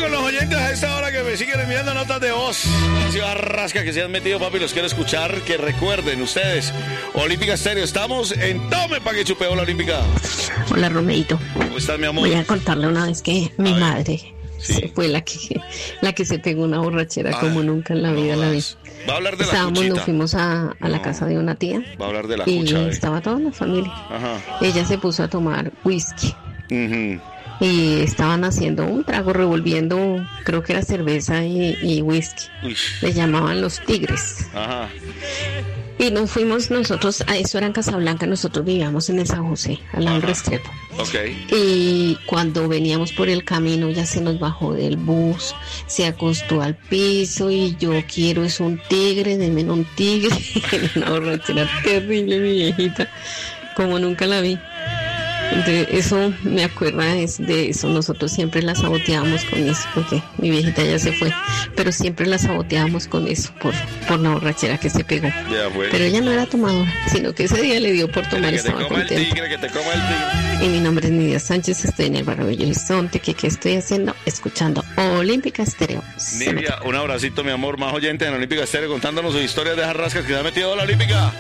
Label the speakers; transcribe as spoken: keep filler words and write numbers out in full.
Speaker 1: con los oyentes a esta hora que me siguen enviando notas de voz. Ciudad Rasca que se han metido, papi, los quiero escuchar. Que recuerden ustedes, Olímpica Estéreo, estamos en Tome pa' que chupeo la Olímpica.
Speaker 2: Hola, Romeito.
Speaker 1: ¿Cómo estás, mi amor?
Speaker 2: Voy a contarle una vez que mi
Speaker 1: A ver.
Speaker 2: madre
Speaker 1: Sí.
Speaker 2: fue la que la que se pegó una borrachera
Speaker 1: Ah,
Speaker 2: como nunca en la
Speaker 1: no
Speaker 2: vida la vi.
Speaker 1: jodas. Va a hablar de la
Speaker 2: Estábamos,
Speaker 1: cuchita.
Speaker 2: nos fuimos a, a la
Speaker 1: No.
Speaker 2: casa de una tía
Speaker 1: Va a hablar de la
Speaker 2: y
Speaker 1: cucha. eh.
Speaker 2: estaba toda la familia.
Speaker 1: Ajá.
Speaker 2: Ella se puso a tomar whisky
Speaker 1: Ujú.
Speaker 2: y estaban haciendo un trago, revolviendo, creo que era cerveza y, y whisky.
Speaker 1: Uy.
Speaker 2: Le llamaban los tigres.
Speaker 1: Ajá.
Speaker 2: Y nos fuimos nosotros, a eso era en Casablanca, nosotros vivíamos en el San José, al lado del
Speaker 1: Ajá.
Speaker 2: Restrepo.
Speaker 1: Ok.
Speaker 2: Y cuando veníamos por el camino ya se nos bajó del bus, se acostó al piso y yo quiero es un tigre, denme un tigre. Una borrachera terrible, mi viejita, como nunca la vi. Entonces, eso me acuerda es de eso, nosotros siempre la saboteábamos con eso, porque mi viejita ya se fue, pero siempre la saboteábamos con eso, por, por la borrachera que se pegó.
Speaker 1: Ya fue.
Speaker 2: Pero ella no era tomadora, sino que ese día le dio por tomar y
Speaker 1: Que te
Speaker 2: estaba
Speaker 1: coma el
Speaker 2: contenta.
Speaker 1: tigre, que te coma el tigre.
Speaker 2: Y mi nombre es Nidia Sánchez, estoy en el barrio Bello Horizonte, que qué estoy haciendo, escuchando Olímpica Estéreo. Se me
Speaker 1: Nidia, un abracito, mi amor, más oyente en Olímpica Estéreo, contándonos sus historias de jarrascas que se ha metido a la Olímpica.